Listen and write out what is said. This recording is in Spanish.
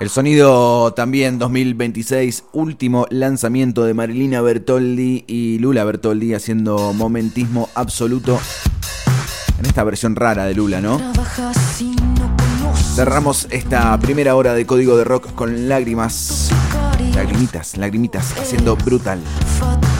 El sonido también 2026, último lanzamiento de Marilina Bertoldi y Lula Bertoldi haciendo momentismo absoluto en esta versión rara de Lula, ¿no? Cerramos esta primera hora de Código de Rock con lágrimas, lagrimitas, haciendo Brutal.